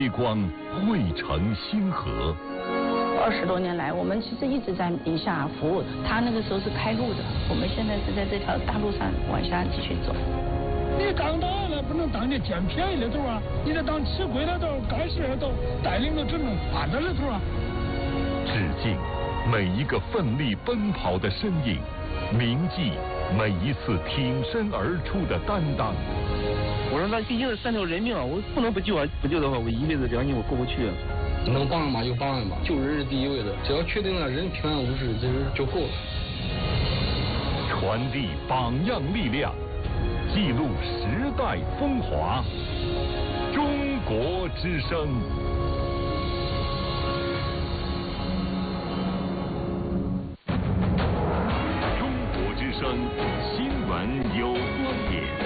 辉光汇成星河。 20多年来，我们其实一直在宁夏服务。他那个时候是开路的，我们现在是在这条大路上往下继续走。 你当大了不能当你捡便宜的头啊，你得当吃亏的头、干事的头，带领着整种发展的头啊。 致敬每一个奋力奔跑的身影，铭记每一次挺身而出的担当。 我说那毕竟是3条人命啊，我不能不救啊！不救的话，我一辈子良心我过不去。 能帮嘛就帮嘛，救人是第一位的，只要确定了人平安无事，这就够了。 传递榜样力量，记录时代风华。中国之声。中国之声，新闻有观点。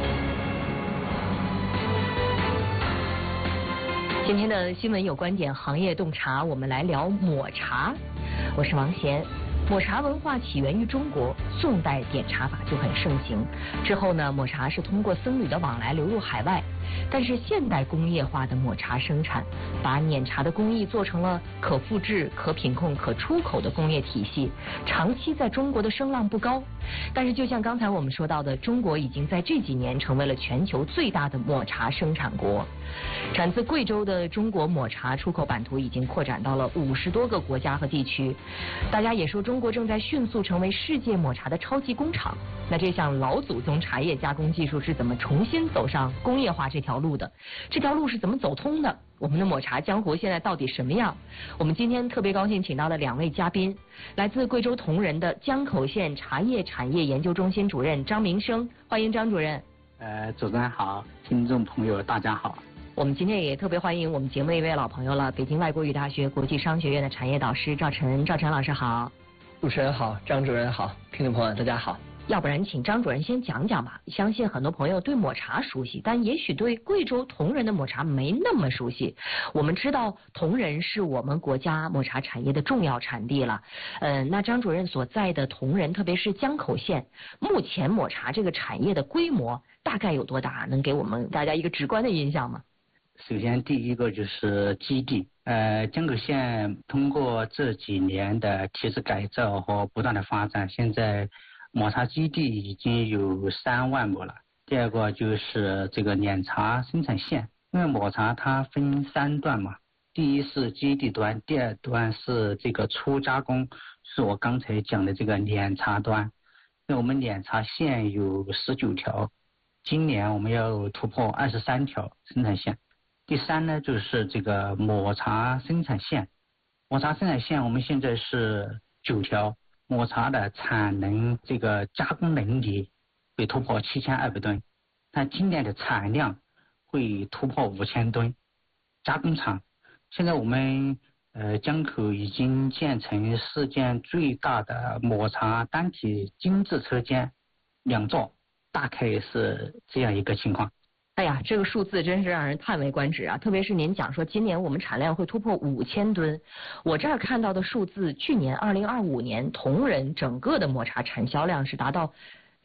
今天的新闻有观点，行业洞察，我们来聊抹茶。我是王贤。抹茶文化起源于中国，宋代点茶法就很盛行。之后呢，抹茶是通过僧侣的往来流入海外。但是现代工业化的抹茶生产，把碾茶的工艺做成了可复制、可品控、可出口的工业体系，长期在中国的声浪不高。但是就像刚才我们说到的，中国已经在这几年成为了全球最大的抹茶生产国。产自贵州的中国抹茶出口版图已经扩展到了50多个国家和地区。大家也说中国正在迅速成为世界抹茶的超级工厂。那这项老祖宗茶叶加工技术是怎么重新走上工业化这条路的？这条路是怎么走通的？我们的抹茶江湖现在到底什么样？我们今天特别高兴请到了2位嘉宾，来自贵州铜仁的江口县茶叶产业研究中心主任张明生，欢迎张主任。 主持人好，听众朋友大家好。 我们今天也特别欢迎我们节目的一位老朋友了，北京外国语大学国际商学院的产业导师赵晨，赵晨老师好。 主持人好，张主任好，听众朋友大家好。 要不然请张主任先讲讲吧，相信很多朋友对抹茶熟悉，但也许对贵州铜仁的抹茶没那么熟悉。我们知道铜仁是我们国家抹茶产业的重要产地了。那张主任所在的铜仁，特别是江口县，目前抹茶这个产业的规模大概有多大？能给我们大家一个直观的印象吗？ 首先第一个就是基地，江口县通过这几年的体制改造和不断的发展，现在抹茶基地已经有3万亩了。第二个就是这个碾茶生产线，因为抹茶它分3段嘛，第一是基地端，第二段是这个初加工，是我刚才讲的这个碾茶端。那我们碾茶线有19条，今年我们要突破23条生产线。第3呢就是这个抹茶生产线，抹茶生产线我们现在是9条。抹茶的产能，这个加工能力会突破7200吨，但今年的产量会突破5000吨。加工厂现在我们江口已经建成世界最大的抹茶单体精制车间2座，大概是这样一个情况。 哎呀，这个数字真是让人叹为观止啊！特别是您讲说今年我们产量会突破5000吨，我这儿看到的数字，去年2025年铜仁整个的抹茶产销量是达到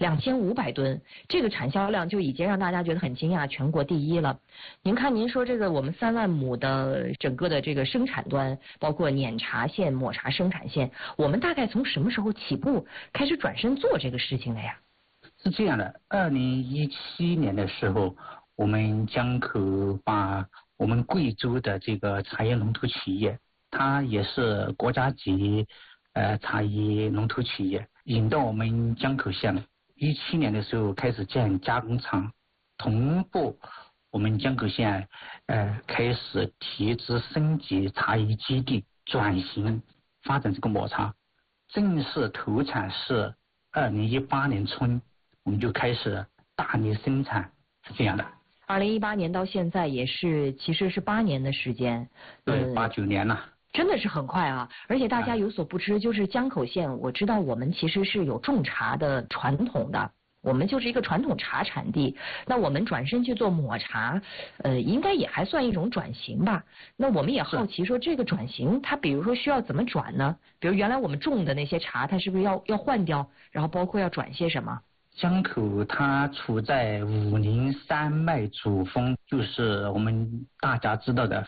2500吨，这个产销量就已经让大家觉得很惊讶，全国第一了。您看，您说这个我们3万亩的整个的这个生产端，包括碾茶线、抹茶生产线，我们大概从什么时候起步开始转身做这个事情的呀？ 是这样的，2017年的时候，我们江口把我们贵州的这个茶叶龙头企业，它也是国家级茶叶龙头企业，引到我们江口县了。17年的时候开始建加工厂，同步我们江口县开始提质升级茶叶基地，转型发展这个抹茶。正式投产是2018年春，我们就开始大力生产，是这样的。 2018年到现在也是，其实是8年的时间。 对，8、9年了。 真的是很快啊！而且大家有所不知，就是江口县，我知道我们其实是有种茶的传统的，我们就是一个传统茶产地。那我们转身去做抹茶，应该也还算一种转型吧。那我们也好奇说，这个转型它比如说需要怎么转呢？比如原来我们种的那些茶，它是不是要换掉？然后包括要转些什么？ 江口它处在武陵山脉主峰，就是我们大家知道的